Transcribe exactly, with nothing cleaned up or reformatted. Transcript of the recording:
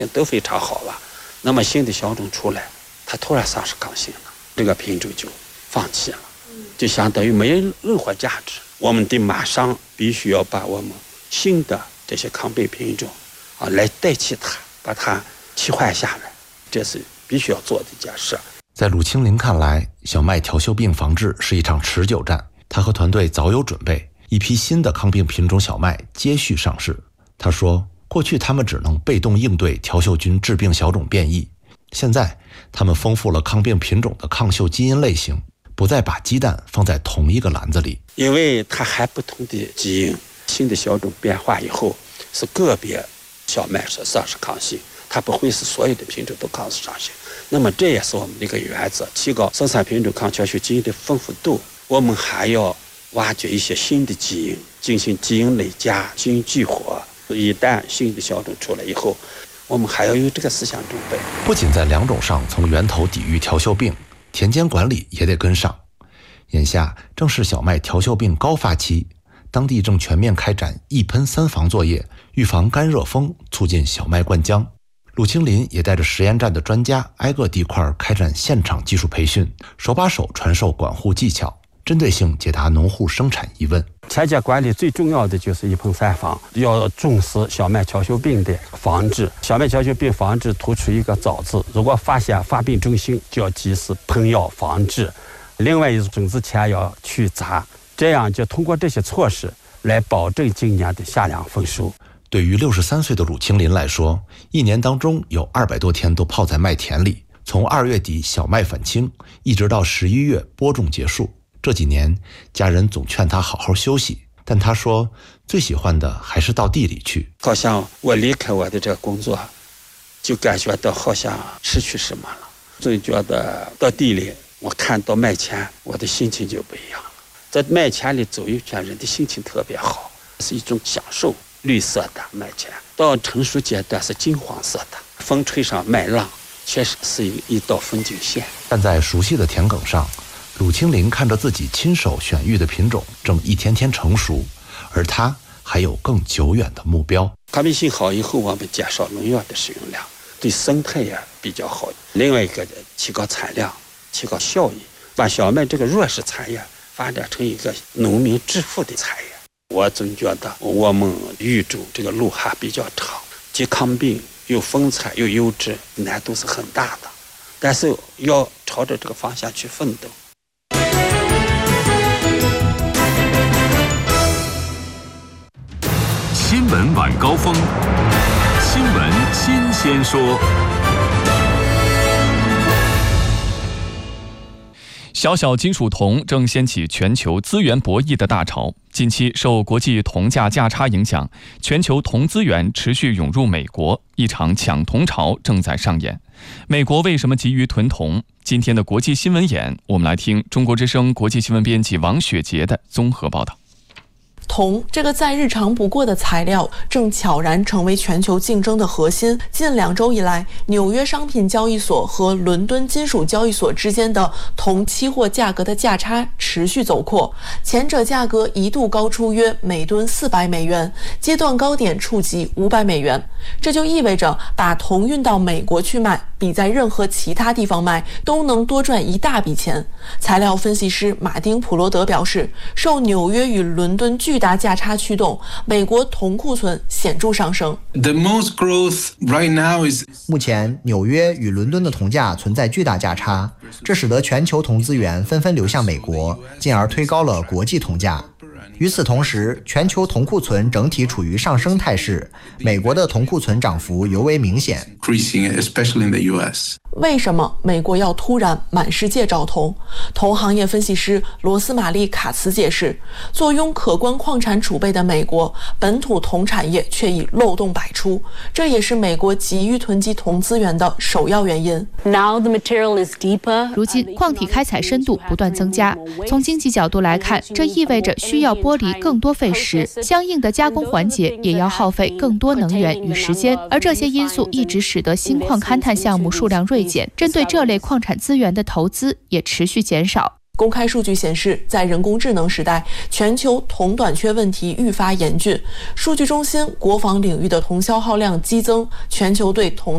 都非常好了。那么新的小种出来，它突然丧失抗性了，这个品种就放弃了，就相当于没有任何价值。我们得马上必须要把我们新的这些抗病品种啊来代替它，把它替换下来，这是必须要做的一件事。 在鲁清林看来，小麦条锈病防治是一场持久战。他和团队早有准备，一批新的抗病品种小麦接续上市。他说，过去他们只能被动应对条锈菌致病小种变异，现在他们丰富了抗病品种的抗锈基因类型，不再把鸡蛋放在同一个篮子里。 因为它还不同的基因，新的小种变化以后，是个别小麦是丧失抗性，它不会是所有的品种都抗失抗性。那么这也是我们的一个原则，提高生产品种抗条锈基因的丰富度。我们还要挖掘一些新的基因，进行基因累加、基因激活。一旦新的小种出来以后，我们还要有这个思想准备。 不仅在良种上从源头抵御条锈病，田间管理也得跟上。眼下正是小麦条锈病高发期，当地正全面开展一喷三防作业，预防干热风，促进小麦灌浆。鲁清林也带着实验站的专家挨个地块开展现场技术培训，手把手传授管护技巧，针对性解答农户生产疑问。 田间管理最重要的就是一喷三防，要重视小麦条锈病的防治。小麦条锈病防治突出一个早字，如果发现发病征象，就要及时喷药防治。另外一种种子前要去杂，这样就通过这些措施来保证今年的夏粮丰收。 对于六十三岁的鲁清林来说，一年当中有二百多天都泡在麦田里，从二月底小麦返青，一直到十一月播种结束。这几年家人总劝他好好休息，但他说最喜欢的还是到地里去。好像我离开我的这个工作，就感觉到好像失去什么了，总觉得到地里我看到麦田，我的心情就不一样了。在麦田里走一圈，人的心情特别好，是一种享受。绿色的麦田到成熟阶段是金黄色的，风吹上麦浪，确实是一道风景线。但在熟悉的田埂上，鲁清林看着自己亲手选育的品种正一天天成熟，而他还有更久远的目标。抗病性好以后，我们减少农药的使用量，对生态也比较好。另外一个提高产量，提高效益，把小麦这个弱势产业发展成一个农民致富的产业。我总觉得我们育种这个路还比较长，既抗病又丰产又优质，难度是很大的，但是要朝着这个方向去奋斗。 新闻晚高峰，新闻新鲜说。 小小金属铜正掀起全球资源博弈的大潮。近期受国际铜价价差影响，全球铜资源持续涌入美国，一场抢铜潮正在上演。美国为什么急于囤铜？今天的国际新闻眼，我们来听中国之声国际新闻编辑王雪杰的综合报道。 铜这个再日常不过的材料，正悄然成为全球竞争的核心。近两周以来，纽约商品交易所和伦敦金属交易所之间的铜期货价格的价差持续走扩，前者价格一度高出约每吨四百美元，阶段高点触及五百美元。这就意味着把铜运到美国去卖，比在任何其他地方卖都能多赚一大笔钱。材料分析师马丁·普罗德表示，受纽约与伦敦巨大价差驱动，美国铜库存显著上升。 The most growth right now is 目前纽约与伦敦的铜价存在巨大价差，这使得全球铜资源纷纷流向美国，进而推高了国际铜价。与此同时，全球铜库存整体处于上升态势，美国的铜库存涨幅尤为明显。 especially in the U S 为什么美国要突然满世界找铜？铜行业分析师罗斯玛丽·卡茨解释，坐拥可观矿产储备的美国，本土铜产业却已漏洞百出，这也是美国急于囤积铜资源的首要原因。 如今矿体开采深度不断增加，从经济角度来看，这意味着需要剥离更多废石，相应的加工环节也要耗费更多能源与时间，而这些因素一直使得新矿勘探项目数量锐减，针对这类矿产资源的投资也持续减少。 公开数据显示，在人工智能时代，全球铜短缺问题愈发严峻。数据中心国防领域的铜消耗量激增，全球对铜